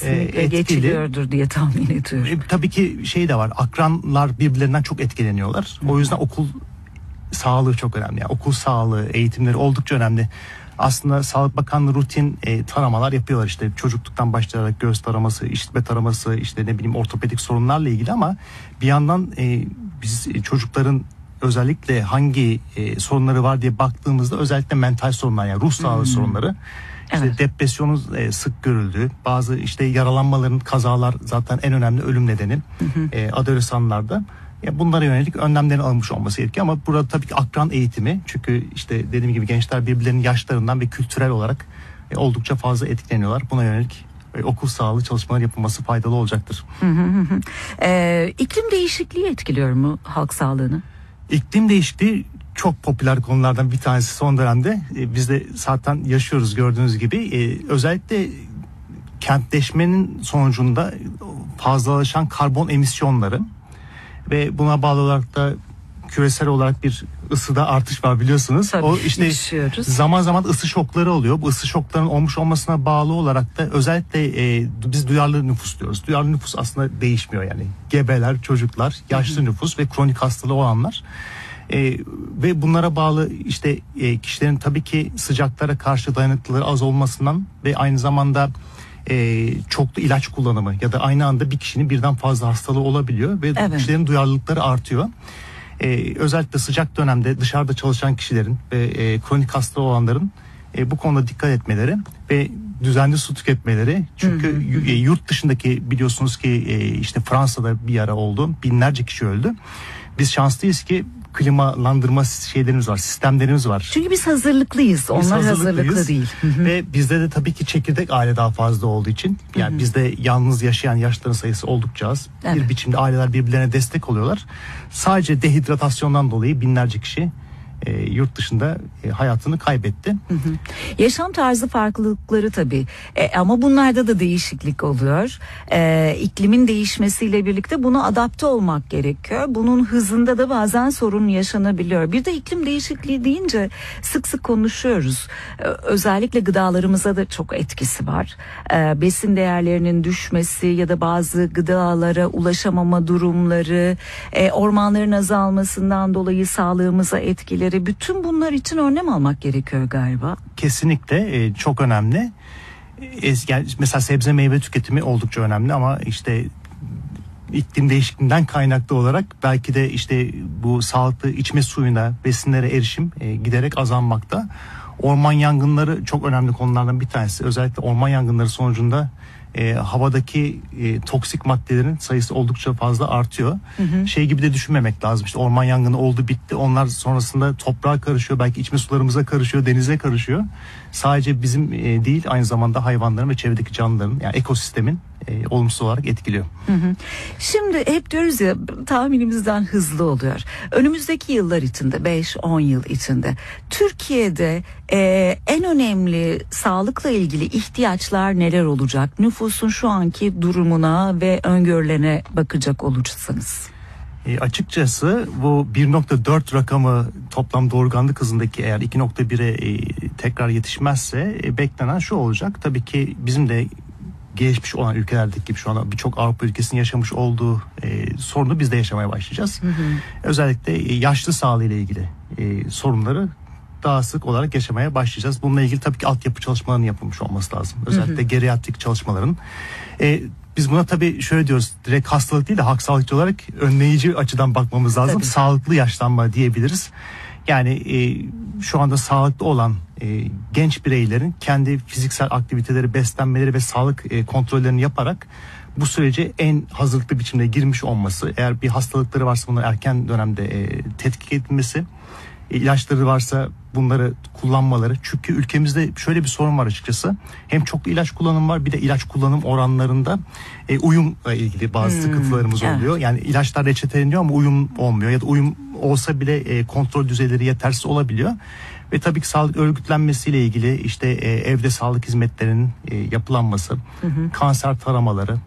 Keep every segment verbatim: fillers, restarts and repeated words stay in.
Kesinlikle e, geçiliyordur diye tahmin ediyorum. E, tabii ki şey de var, akranlar birbirlerinden çok etkileniyorlar. Hı. O yüzden okul sağlığı çok önemli. Yani okul sağlığı, eğitimleri oldukça önemli. Aslında Sağlık Bakanlığı rutin e, taramalar yapıyorlar, işte çocukluktan başlayarak göğüs taraması, işitme taraması, işte ne bileyim ortopedik sorunlarla ilgili, ama bir yandan e, biz çocukların özellikle hangi e, sorunları var diye baktığımızda özellikle mental sorunlar, yani ruh sağlığı hmm. sorunları, işte evet. depresyonun e, sık görüldüğü, bazı işte yaralanmaların, kazalar zaten en önemli ölüm nedeni e, adolesanlarda. Ya bunlara yönelik önlemlerin alınmış olması gerekiyor, ama burada tabii ki akran eğitimi, çünkü işte dediğim gibi gençler birbirlerinin yaşlarından ve kültürel olarak e, oldukça fazla etkileniyorlar. Buna yönelik e, okul sağlığı çalışmaları yapılması faydalı olacaktır. Hı hı hı. Ee, iklim değişikliği etkiliyor mu halk sağlığını? İklim değişikliği çok popüler konulardan bir tanesi son dönemde. E, biz de zaten yaşıyoruz gördüğünüz gibi. E, özellikle kentleşmenin sonucunda fazlalaşan karbon emisyonları ve buna bağlı olarak da küresel olarak bir ısıda artış var, biliyorsunuz. Tabii, o işte yaşıyoruz. Zaman zaman ısı şokları oluyor. Bu ısı şoklarının olmuş olmasına bağlı olarak da özellikle e, biz duyarlı nüfus diyoruz. Duyarlı nüfus aslında değişmiyor yani. Gebeler, çocuklar, yaşlı Hı-hı. nüfus ve kronik hastalığı olanlar. E, ve bunlara bağlı işte e, kişilerin tabii ki sıcaklara karşı dayanıklılığı az olmasından ve aynı zamanda e, çoklu ilaç kullanımı ya da aynı anda bir kişinin birden fazla hastalığı olabiliyor ve evet. kişilerin duyarlılıkları artıyor. E, özellikle sıcak dönemde dışarıda çalışan kişilerin ve e, kronik hasta olanların e, bu konuda dikkat etmeleri ve düzenli su tüketmeleri. Çünkü hı hı hı. yurt dışındaki, biliyorsunuz ki e, işte Fransa'da bir ara oldu, binlerce kişi öldü. Biz şanslıyız ki klimalandırma şeylerimiz var, sistemlerimiz var. Çünkü biz hazırlıklıyız, biz onlar hazırlıklıyız. Hazırlıklı değil. Ve bizde de tabii ki çekirdek aile daha fazla olduğu için, yani hı hı. bizde yalnız yaşayan yaşlıların sayısı oldukça az. Evet. Bir biçimde aileler birbirlerine destek oluyorlar. Sadece dehidratasyondan dolayı binlerce kişi E, yurt dışında e, hayatını kaybetti. Hı hı. Yaşam tarzı farklılıkları tabii e, ama bunlarda da değişiklik oluyor. E, iklimin değişmesiyle birlikte buna adapte olmak gerekiyor. Bunun hızında da bazen sorun yaşanabiliyor. Bir de iklim değişikliği deyince sık sık konuşuyoruz. E, özellikle gıdalarımıza da çok etkisi var. E, besin değerlerinin düşmesi ya da bazı gıdalara ulaşamama durumları, e, ormanların azalmasından dolayı sağlığımıza etkileri, bütün bunlar için önlem almak gerekiyor galiba. Kesinlikle e, çok önemli. E, mesela sebze meyve tüketimi oldukça önemli, ama işte iklim değişikliğinden kaynaklı olarak belki de işte bu sağlıklı içme suyuna, besinlere erişim e, giderek azalmakta. Orman yangınları çok önemli konulardan bir tanesi. Özellikle orman yangınları sonucunda E, havadaki e, toksik maddelerin sayısı oldukça fazla artıyor. Hı hı. Şey gibi de düşünmemek lazım. İşte orman yangını oldu, bitti. Onlar sonrasında toprağa karışıyor, belki içme sularımıza karışıyor, denize karışıyor. Sadece bizim e, değil, aynı zamanda hayvanların ve çevredeki canlıların, yani ekosistemin e, olumsuz olarak etkiliyor. Hı hı. Şimdi hep diyoruz ya, tahminimizden hızlı oluyor. Önümüzdeki yıllar içinde, beş on yıl içinde Türkiye'de e, en önemli sağlıkla ilgili ihtiyaçlar neler olacak? Nüfusun şu anki durumuna ve öngörülerine bakacak olursanız. E, açıkçası bu bir nokta dört rakamı toplam doğurganlık hızındaki eğer iki nokta bire e, tekrar yetişmezse e, beklenen şu olacak. Tabii ki bizim de gelişmiş olan ülkelerdeki gibi şu an birçok Avrupa ülkesinin yaşamış olduğu e, sorunu biz de yaşamaya başlayacağız. Hı hı. Özellikle e, yaşlı sağlığı ile ilgili e, sorunları daha sık olarak yaşamaya başlayacağız. Bununla ilgili tabii ki altyapı çalışmalarının yapılmış olması lazım. Özellikle hı hı. geriatrik çalışmaların. E, Biz buna tabii şöyle diyoruz, direkt hastalık değil de halk sağlıkçı olarak önleyici açıdan bakmamız lazım. Tabii. Sağlıklı yaşlanma diyebiliriz. Yani e, şu anda sağlıklı olan e, genç bireylerin kendi fiziksel aktiviteleri, beslenmeleri ve sağlık e, kontrollerini yaparak bu sürece en hazırlıklı biçimde girmiş olması, eğer bir hastalıkları varsa bunu erken dönemde e, tetkik edilmesi, e, ilaçları varsa bunları kullanmaları. Çünkü ülkemizde şöyle bir sorun var açıkçası. Hem çok ilaç kullanım var, bir de ilaç kullanım oranlarında e, uyumla ilgili bazı hmm, sıkıntılarımız evet. oluyor. Yani ilaçlar reçeteleniyor ama uyum olmuyor ya da uyum olsa bile e, kontrol düzeyleri yetersiz olabiliyor. Ve tabii ki sağlık örgütlenmesiyle ilgili işte e, evde sağlık hizmetlerinin e, yapılanması, hı hı. kanser taramaları,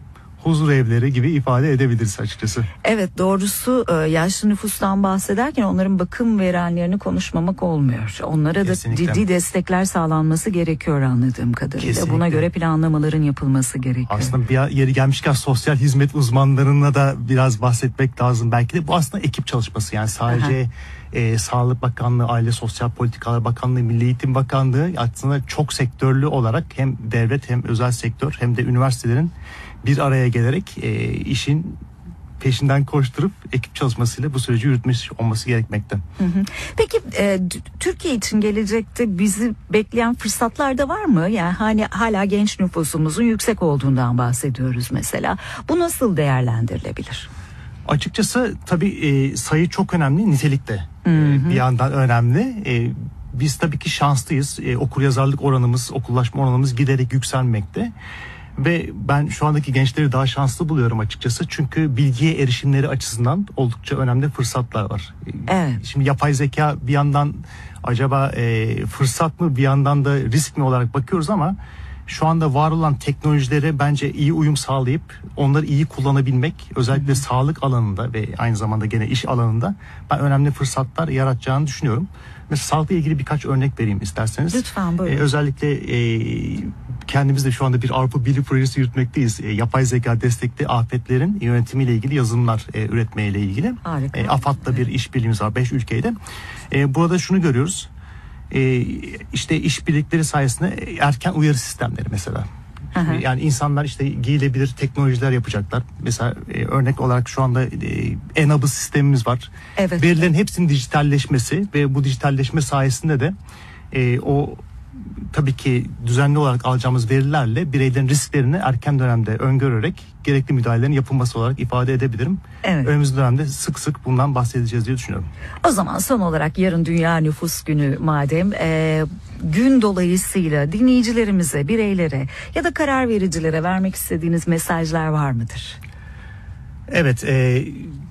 huzur evleri gibi ifade edebiliriz açıkçası. Evet, doğrusu yaşlı nüfustan bahsederken onların bakım verenlerini konuşmamak olmuyor. Onlara Kesinlikle. da ciddi destekler sağlanması gerekiyor anladığım kadarıyla. Kesinlikle. Buna göre planlamaların yapılması gerekiyor. Aslında bir yeri gelmişken sosyal hizmet uzmanlarına da biraz bahsetmek lazım. Belki de bu aslında ekip çalışması, yani sadece e, Sağlık Bakanlığı, Aile Sosyal Politikalar Bakanlığı, Milli Eğitim Bakanlığı aslında çok sektörlü olarak hem devlet hem özel sektör hem de üniversitelerin bir araya gelerek e, işin peşinden koşturup ekip çalışmasıyla bu süreci yürütmüş olması gerekmekte. Hı hı. Peki e, Türkiye için gelecekte bizi bekleyen fırsatlar da var mı? Yani hani hala genç nüfusumuzun yüksek olduğundan bahsediyoruz mesela. Bu nasıl değerlendirilebilir? Açıkçası tabii e, sayı çok önemli, nitelik de e, bir yandan önemli. E, biz tabii ki şanslıyız. E, okuryazarlık oranımız, okullaşma oranımız giderek yükselmekte. Ve ben şu andaki gençleri daha şanslı buluyorum açıkçası. Çünkü bilgiye erişimleri açısından oldukça önemli fırsatlar var. Evet. Şimdi yapay zeka bir yandan acaba e, fırsat mı, bir yandan da risk mi olarak bakıyoruz ama şu anda var olan teknolojilere bence iyi uyum sağlayıp onları iyi kullanabilmek, özellikle hı hı. sağlık alanında ve aynı zamanda gene iş alanında ben önemli fırsatlar yaratacağını düşünüyorum. Mesela sağlıkla ilgili birkaç örnek vereyim isterseniz. Lütfen buyurun. Ee, özellikle e, kendimiz de şu anda bir Avrupa Birliği projesi yürütmekteyiz. E, yapay zeka destekli afetlerin yönetimiyle ilgili yazılımlar e, üretmeyle ilgili. Harika. E, AFAD'la bir işbirliğimiz var beş ülkeyle. E, burada şunu görüyoruz. E, işte işbirlikleri sayesinde erken uyarı sistemleri mesela. Aha. Yani insanlar işte giyilebilir teknolojiler yapacaklar. Mesela e, örnek olarak şu anda e, e-nabız sistemimiz var. Evet. Verilerin hepsinin dijitalleşmesi ve bu dijitalleşme sayesinde de e, o tabii ki düzenli olarak alacağımız verilerle bireylerin risklerini erken dönemde öngörerek gerekli müdahalelerin yapılması olarak ifade edebilirim. Evet. Önümüzdeki dönemde sık sık bundan bahsedeceğiz diye düşünüyorum. O zaman son olarak yarın Dünya Nüfus Günü madem e, gün dolayısıyla dinleyicilerimize, bireylere ya da karar vericilere vermek istediğiniz mesajlar var mıdır? Evet, e,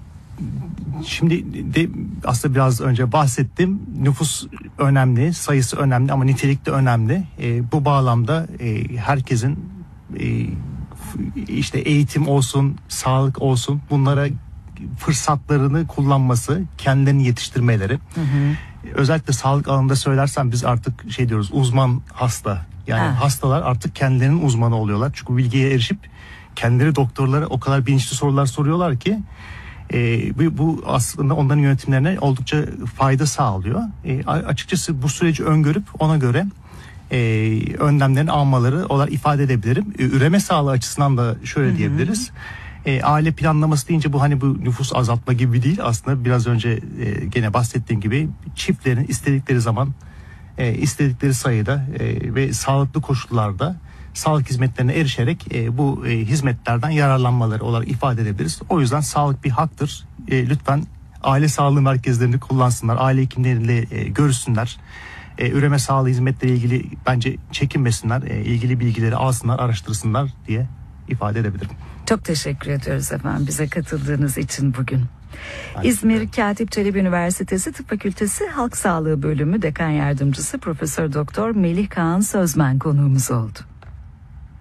şimdi de aslında biraz önce bahsettim. Nüfus önemli, sayısı önemli ama nitelik de önemli. E, bu bağlamda e, herkesin e, işte eğitim olsun, sağlık olsun, bunlara fırsatlarını kullanması, kendilerini yetiştirmeleri. Hı hı. Özellikle sağlık alanında söylersem biz artık şey diyoruz, uzman hasta. Yani ha. hastalar artık kendilerinin uzmanı oluyorlar. Çünkü bilgiye erişip kendileri doktorlara o kadar bilinçli sorular soruyorlar ki e, bu, bu aslında onların yönetimlerine oldukça fayda sağlıyor. E, açıkçası bu süreci öngörüp ona göre e, önlemlerini almaları olarak ifade edebilirim. E, üreme sağlığı açısından da şöyle Hı-hı. diyebiliriz. E, aile planlaması deyince bu hani bu nüfus azaltma gibi değil, aslında biraz önce e, gene bahsettiğim gibi çiftlerin istedikleri zaman e, istedikleri sayıda e, ve sağlıklı koşullarda sağlık hizmetlerine erişerek e, bu e, hizmetlerden yararlanmaları olarak ifade edebiliriz. O yüzden sağlık bir haktır. E, lütfen aile sağlığı merkezlerini kullansınlar, aile hekimleriyle e, görüşsünler. E, üreme sağlığı hizmetleri ilgili bence çekinmesinler, e, ilgili bilgileri alsınlar, araştırsınlar diye ifade edebilirim. Çok teşekkür ediyoruz efendim bize katıldığınız için bugün. Aynen. İzmir Katip Çelebi Üniversitesi Tıp Fakültesi Halk Sağlığı Bölümü Dekan Yardımcısı Profesör Doktor Melih Kaan Sözmen konuğumuz oldu.